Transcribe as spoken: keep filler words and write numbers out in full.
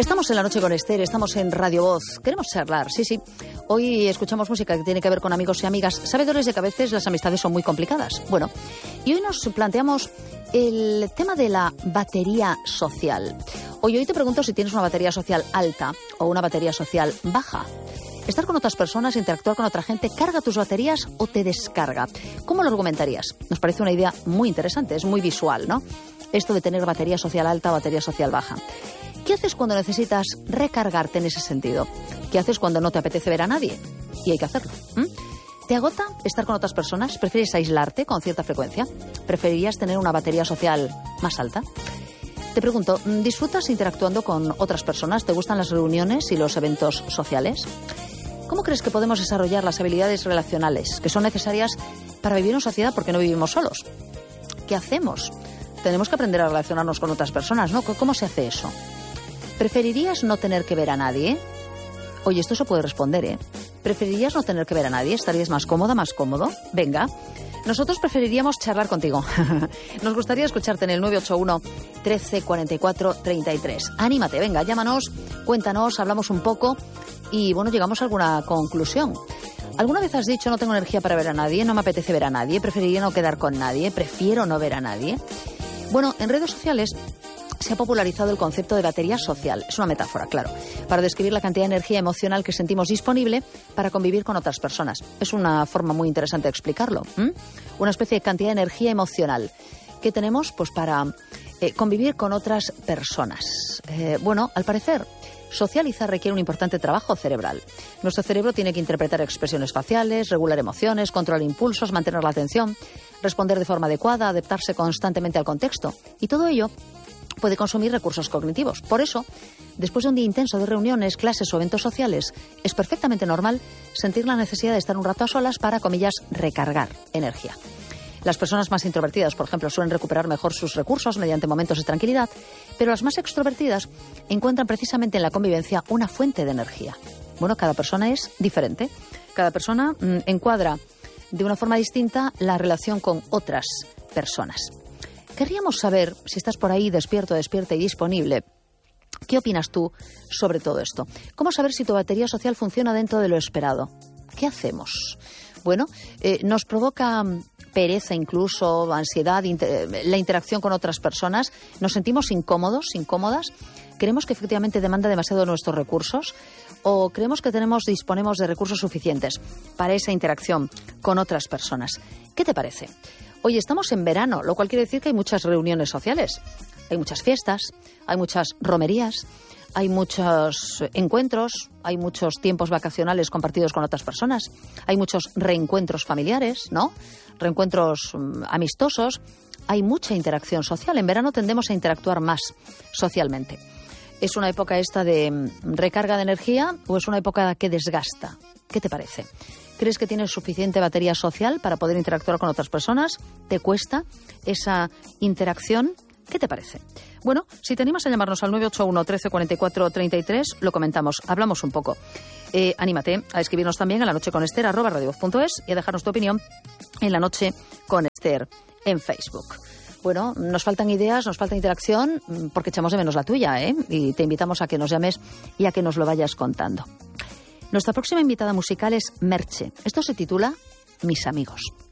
Estamos en La Noche con Esther, estamos en Radio Voz. Queremos charlar, sí, sí. Hoy escuchamos música que tiene que ver con amigos y amigas, sabedores de que a veces las amistades son muy complicadas. Bueno, y hoy nos planteamos el tema de la batería social. Hoy, hoy te pregunto si tienes una batería social alta o una batería social baja. Estar con otras personas, interactuar con otra gente, ¿carga tus baterías o te descarga? ¿Cómo lo argumentarías? Nos parece una idea muy interesante, es muy visual, ¿no? Esto de tener batería social alta o batería social baja. ¿Qué haces cuando necesitas recargarte en ese sentido? ¿Qué haces cuando no te apetece ver a nadie? Y hay que hacerlo. ¿Mm? ¿Te agota estar con otras personas? ¿Prefieres aislarte con cierta frecuencia? ¿Preferirías tener una batería social más alta? Te pregunto, ¿disfrutas interactuando con otras personas? ¿Te gustan las reuniones y los eventos sociales? ¿Cómo crees que podemos desarrollar las habilidades relacionales que son necesarias para vivir en sociedad porque no vivimos solos? ¿Qué hacemos? Tenemos que aprender a relacionarnos con otras personas, ¿no? ¿Cómo se hace eso? ¿Preferirías no tener que ver a nadie? Oye, esto se puede responder, ¿eh? ¿Preferirías no tener que ver a nadie? ¿Estarías más cómoda, más cómodo? Venga. Nosotros preferiríamos charlar contigo. Nos gustaría escucharte en el nueve ocho uno, trece, cuarenta y cuatro, treinta y tres. Anímate, venga, llámanos, cuéntanos, hablamos un poco y, bueno, llegamos a alguna conclusión. ¿Alguna vez has dicho no tengo energía para ver a nadie, no me apetece ver a nadie, preferiría no quedar con nadie, prefiero no ver a nadie? Bueno, en redes sociales se ha popularizado el concepto de batería social. Es una metáfora, claro, para describir la cantidad de energía emocional que sentimos disponible para convivir con otras personas. Es una forma muy interesante de explicarlo. ¿m? Una especie de cantidad de energía emocional que tenemos pues para eh, convivir con otras personas. Eh, bueno, al parecer, socializar requiere un importante trabajo cerebral. Nuestro cerebro tiene que interpretar expresiones faciales, regular emociones, controlar impulsos, mantener la atención, responder de forma adecuada, adaptarse constantemente al contexto. Y todo ello puede consumir recursos cognitivos. Por eso, después de un día intenso de reuniones, clases o eventos sociales, es perfectamente normal sentir la necesidad de estar un rato a solas para, comillas, recargar energía. Las personas más introvertidas, por ejemplo, suelen recuperar mejor sus recursos mediante momentos de tranquilidad, pero las más extrovertidas encuentran precisamente en la convivencia una fuente de energía. Bueno, cada persona es diferente. Cada persona mmm, encuadra de una forma distinta la relación con otras personas. Querríamos saber, si estás por ahí despierto, despierta y disponible, ¿qué opinas tú sobre todo esto? ¿Cómo saber si tu batería social funciona dentro de lo esperado? ¿Qué hacemos? Bueno, eh, nos provoca pereza incluso, ansiedad, inter- la interacción con otras personas. ¿Nos sentimos incómodos, incómodas? ¿Creemos que efectivamente demanda demasiado nuestros recursos? ¿O creemos que tenemos, disponemos de recursos suficientes para esa interacción con otras personas? ¿Qué te parece? Hoy estamos en verano, lo cual quiere decir que hay muchas reuniones sociales, hay muchas fiestas, hay muchas romerías, hay muchos encuentros, hay muchos tiempos vacacionales compartidos con otras personas, hay muchos reencuentros familiares, ¿no? Reencuentros um, amistosos, hay mucha interacción social. En verano tendemos a interactuar más socialmente. ¿Es una época esta de um, recarga de energía o es una época que desgasta? ¿Qué te parece? ¿Crees que tienes suficiente batería social para poder interactuar con otras personas? ¿Te cuesta esa interacción? ¿Qué te parece? Bueno, si te animas a llamarnos al nueve ocho uno, trece, cuarenta y cuatro, treinta y tres, lo comentamos, hablamos un poco. Eh, anímate a escribirnos también a la noche con Esther arroba radiovoz punto es y a dejarnos tu opinión en La Noche con Esther en Facebook. Bueno, nos faltan ideas, nos falta interacción, porque echamos de menos la tuya, ¿eh? Y te invitamos a que nos llames y a que nos lo vayas contando. Nuestra próxima invitada musical es Merche. Esto se titula Mis amigos.